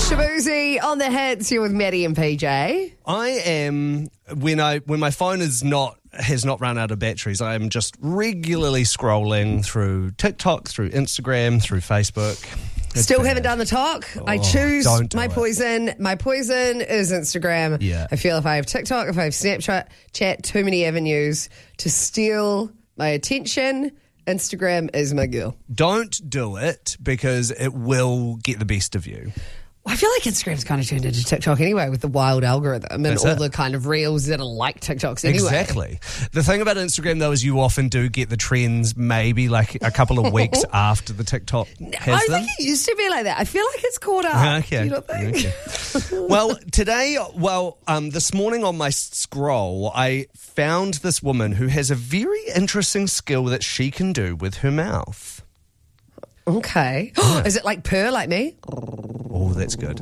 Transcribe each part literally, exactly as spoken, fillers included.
Shaboozey on the hits. You're with Maddie and P J. I am when I when my phone is not has not run out of batteries. I am just regularly scrolling through TikTok, through Instagram, through Facebook. It's Still bad. haven't done the talk. Oh, I choose don't do my it. poison. My poison is Instagram. Yeah. I feel if I have TikTok, if I have Snapchat, chat, too many avenues to steal my attention. Instagram is my girl. Don't do it because it will get the best of you. I feel like Instagram's kind of turned into TikTok anyway with the wild algorithm and That's all it. the kind of reels that are like TikToks anyway. Exactly. The thing about Instagram, though, is you often do get the trends maybe like a couple of weeks after the TikTok has I them. think it used to be like that. I feel like it's caught up. Okay. Do you not think? Okay. Well, today, well, um, this morning on my scroll, I found this woman who has a very interesting skill that she can do with her mouth. Okay. Yeah. Is it like purr like me? Oh, that's good.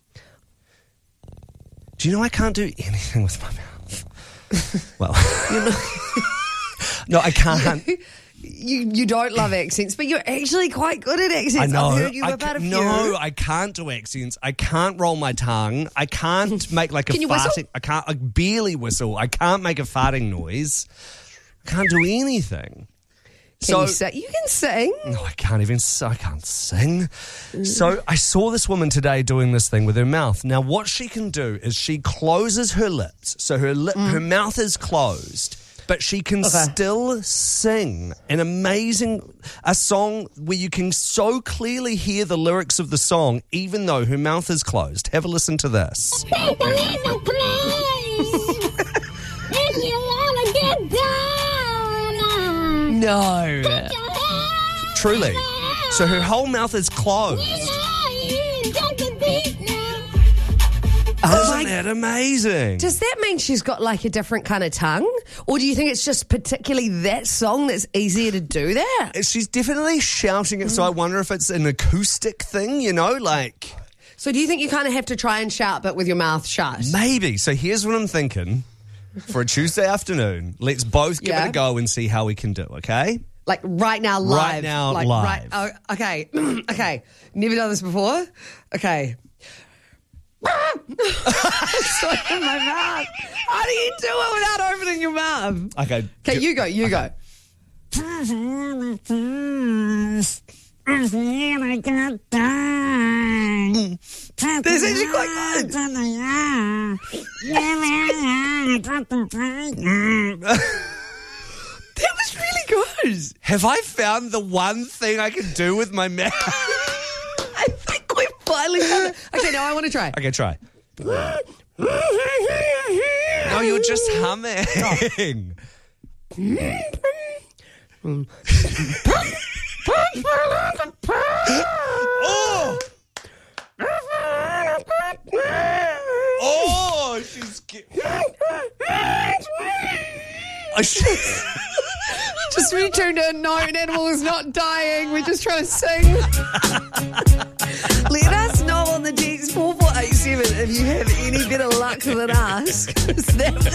Do you know I can't do anything with my mouth? Well, no, I can't. You you don't love accents, but you're actually quite good at accents. I know. I've heard you I whip out a ca- few. no, I can't do accents. I can't roll my tongue. I can't make like a Can you farting. whistle? I can't. I barely whistle. I can't make a farting noise. I can't do anything. Can so you sing? You can sing. no, I can't even. s- I can't sing. So I saw this woman today doing this thing with her mouth. Now, what she can do is she closes her lips, so her lip, her mouth is closed. But she can Okay. still sing an amazing, a song where you can so clearly hear the lyrics of the song, even though her mouth is closed. Have a listen to this. People in the place. If you wanna get down, No. put your hands Truly. down. So her whole mouth is closed. You know you got the beat now. Isn't that amazing? Does that mean she's got like a different kind of tongue? Or do you think it's just particularly that song that's easier to do that? She's definitely shouting it, so I wonder if it's an acoustic thing, you know, like So do you think you kind of have to try and shout but with your mouth shut? maybe. So here's what I'm thinking. For a Tuesday afternoon, let's both give Yeah. it a go and see how we can do, okay? Like right now live. Right now, like, live. Right, oh, okay. Okay. Never done this before. Okay. Sorry, in my mouth. How do you do it without opening your mouth? Okay. Okay, you go, you go. This is actually quite good. That was really good. Have I found the one thing I can do with my mouth? I think we finally found it. Okay, now I want to try. Okay, try. No, you're just humming. Oh! Oh, she's... ge- Oh, she- Just when you turned to a no, an animal is not dying. We're just trying to sing. Let us know on the text four four eight seven if you have any better luck than us. 'Cause that